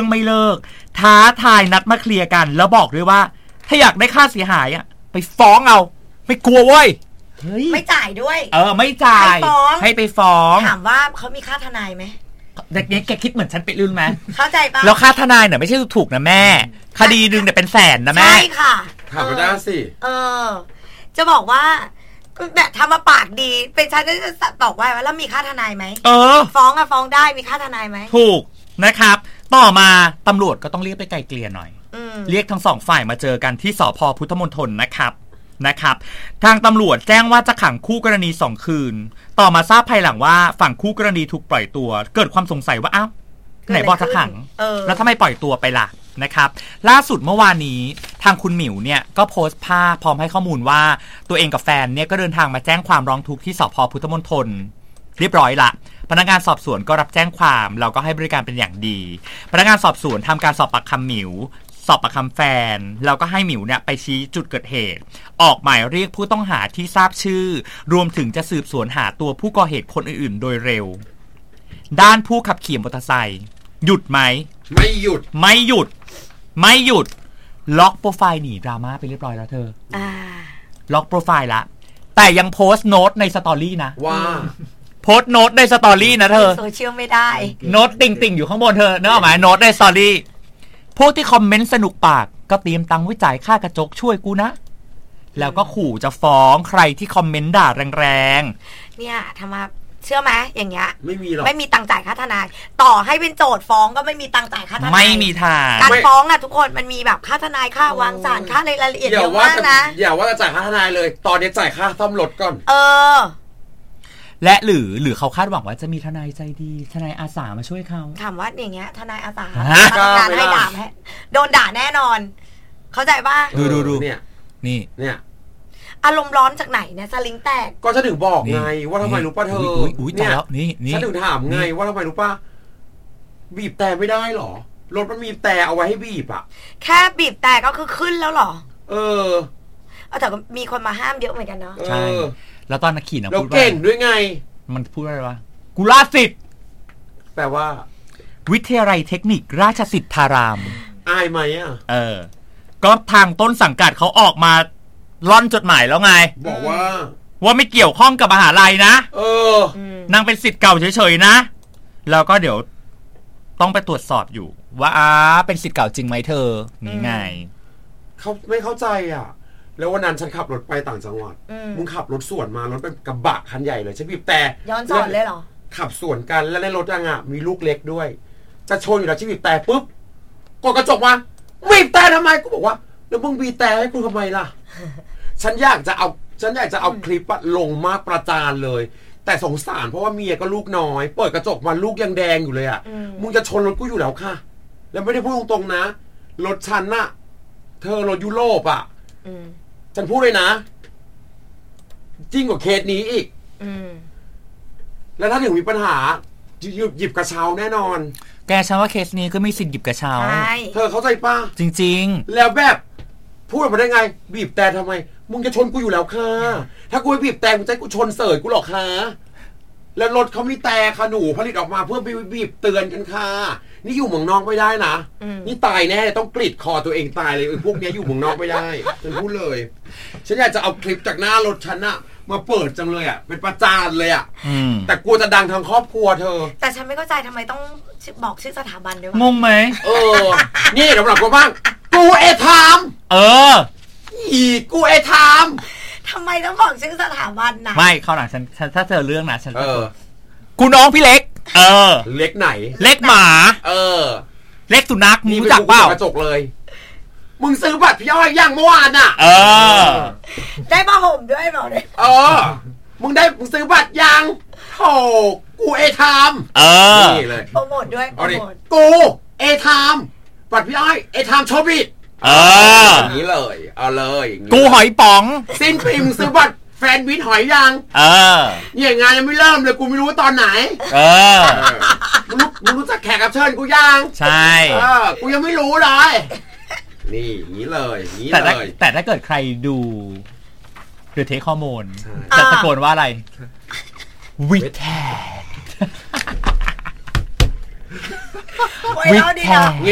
รื่องไม่เลิกท้าทายนัดมาเคลียร์กันแล้วบอกด้วยว่าถ้าอยากได้ค่าเสียหายอะไปฟ้องเอาไม่กลัวเว้ยไม่จ่ายด้วยไม่จ่ายให้ไปฟ้องถามว่าเขามีค่าทนายไหมเด็กนี้แกคิดเหมือนฉันไปรุ่นไหมเข้าใจปะแล้วค่าทนายเนี่ยไม่ใช่ถูกนะแม่คดีนึงเนี่ยเป็นแสนนะแม่ใช่ค่ะถามไปได้สิจะบอกว่าแบบทำมาปากดีเป็นฉันจะตอบว่าแล้วมีค่าทนายไหมฟ้องฟ้องได้มีค่าทนายไหมถูกนะครับต่อมาตำรวจก็ต้องเรียกไปไกลเกลี่ยหน่อยเรียกทั้งสองฝ่ายมาเจอกันที่สภ.พุทธมณฑลนะครับทางตำรวจแจ้งว่าจะขังคู่กรณี2 คืนต่อมาทราบภายหลังว่าฝั่งคู่กรณีถูกปล่อยตัวเกิดความสงสัยว่าอ้าวไหนบอกจะขังแล้วทำไมปล่อยตัวไปล่ะนะครับล่าสุดเมื่อวานนี้ทางคุณหมิวเนี่ยก็โพสต์ภาพพร้อมให้ข้อมูลว่าตัวเองกับแฟนเนี่ยก็เดินทางมาแจ้งความร้องทุกข์ที่สภ.พุทธมณฑลเรียบร้อยละพนักงานสอบสวนก็รับแจ้งความเราก็ให้บริการเป็นอย่างดีพนักงานสอบสวนทำการสอบปากคำหมิวสอบปากคำแฟนแล้วก็ให้หมิวเนี่ยไปชี้จุดเกิดเหตุออกหมายเรียกผู้ต้องหาที่ทราบชื่อรวมถึงจะสืบสวนหาตัวผู้ก่อเหตุคนอื่นๆโดยเร็วด้านผู้ขับขี่มอเตอร์ไซค์หยุดไหมไม่หยุดล็อกโปรไฟล์หนีดราม่าไปเรียบร้อยแล้วเธอล็อกโปรไฟล์ละแต่ยังโพสต์โน้ตในสตอรี่นะว่าโพสต์โน้ตในสตอรี่นะเธอโซเชียลไม่ได้โน้ตติ่งๆอยู่ข้างบนเธอเนอะหมายโน้ตในสตอรี่พวกที่คอมเมนต์สนุกปากก็เตรียมตังค์ไว้จ่ายค่ากระจกช่วยกูนะแล้วก็ขู่จะฟ้องใครที่คอมเมนต์ด่าแรงๆเนี่ยทำมาเชื่อไหมอย่างเงี้ยไม่มีหรอกไม่มีตังค์จ่ายค่าทนายต่อให้เป็นโจทย์ฟ้องก็ไม่มีตังค์จ่ายค่าทนายไม่มีทางการฟ้องอะทุกคนมันมีแบบค่าทนายค่าวางศาลค่าในรายละเอียดเยอะมากนะอย่าว่าจะจ่ายค่าทนายเลยตอนนี้จ่ายค่าซ่อมรถก่อนและหรือเขาคาดหวังว่าจะมีทนายใจดีทนายอาสามาช่วยเขาถามว่าอย่างเงี้ยทนายอาสาทำงานให้ด่าให้โดนด่าแน่นอนเข้าใจป่ะดูเนี่ยอารมณ์ร้อนจากไหนเนี่ยสลิงแตกก็ฉันถึงบอกไงว่าทำไมรู้ป่ะเธอเนี่ยฉันถึงถามไงว่าทำไมรู้ป่ะบีบแต่ไม่ได้หรอรถมันมีแต่เอาไว้ให้บีบอะแค่บีบแต่ก็คือขึ้นแล้วหรอแต่ก็มีคนมาห้ามเยอะเหมือนกันเนาะใช่แล้วตอนนักขี่นะพูดว่าเก่งด้วยไงมันพูดอะไรวะกุลาสิทธิ์แปลว่าวิทยาลัยเทคนิคราชสิทธารามอายไหมอ่ะก็ทางต้นสังกัดเขาออกมาล่อนจดหมายแล้วไงบอกว่าไม่เกี่ยวข้องกับมหาลัยนะนางเป็นศิษย์เก่าเฉยๆนะแล้วก็เดี๋ยวต้องไปตรวจสอบอยู่ว่าเป็นศิษย์เก่าจริงไหมเธอนี่ไงเขาไม่เข้าใจอ่ะแล้ววันนั้นฉันขับรถไปต่างจังหวัดมึงขับรถสวนมารถเป็นกระบะคันใหญ่เลยฉันบีบแต่ย้อนสอนเลยเหรอขับสวนกันแล้วในรถยังอ่ะมีลูกเล็กด้วยจะชนอยู่แล้วฉันบีบแต่ปุ๊บกดกระจกมาบีบแต่ทำไมกูบอกว่าแล้วมึงบีบแต่ให้กูทำไมล่ะฉันอยากจะเอาคลิปลงมากประจานเลยแต่สงสารเพราะว่าเมียก็ลูกน้อยเปิดกระจกมาลูกยังแดงอยู่เลยอ่ะมึงจะชนรถกูอยู่แล้วค่ะแล้วไม่ได้พูดตรงๆนะรถฉันน่ะเธอรถยุโรปอ่ะฉันพูดเลยนะจริงกว่าเคสนี้อีกแล้วถ้าถึงมีปัญหาหยิบกระเช้าแน่นอนแกฉันว่าเคสนี้ก็มีสิทธิ์หยิบกระเช้าเธอเข้าใจป่ะจริงๆแล้วแบบพูดมาได้ไงบีบแต่ทำไมมึงจะชนกูอยู่แล้วค่ะถ้ากูไม่บีบแต่มึงจะกูชนเสยกูหรอกค่ะแล้วรถเขามีแต่ขนูผลิตออกมาเพื่อบีบเตือนกันค่ะนี่อยู่เมืองนอกไม่ได้นะนี่ตายแน่ต้องกรีดคอตัวเองตายเลยพวกนี้อยู่เมืองนอกไม่ได้ฉันพูดเลยฉันอยากจะเอาคลิปจากหน้ารถฉันอะมาเปิดจังเลยอะเป็นประจานเลยอะแต่กลัวจะดังทางครอบครัวเธอแต่ฉันไม่เข้าใจทำไมต้องบอกชื่อสถาบันด้วยงงไหมนี่สำหรับกูบ้างกูทามกูทามทำไมต้องบอกชื่อสถาบันนะไม่เข้าหลังฉันถ้าเธอเรื่องนะฉันกูน้องพี่เล็กเล็กไหนเล็กหมาเล็กสุนัขมึงรู้จักเปล่ากระจกเลยมึงซื้อบัตรพี่อ้อยย่างเมื่อวานอ่ะได้ผ้าห่มด้วยเปล่าเนี่ยมึงซื้อบัตรยังโธ่กูทามนี่เลยโปรโมทด้วยโปรโมทกูทามบัตรพี่อ้อยทามโชบิดอย่างนี้เลยเอาเลยกูหอยป๋องสิ้นปีมึงซื้อบัตรแฟนวิทหอยยังเนี่ยงานยังไม่เริ่มเลยกูไม่รู้ว่าตอนไหนมึงรู้จักแขกรับเชิญกูยังใช่กูยังไม่รู้เลยนี่อย่างนี้เลยนี้เลยแต่ถ้าเกิดใครดูหรือเทคฮอร์โมนจะตะโกนว่าอะไรวิทแทวิทแท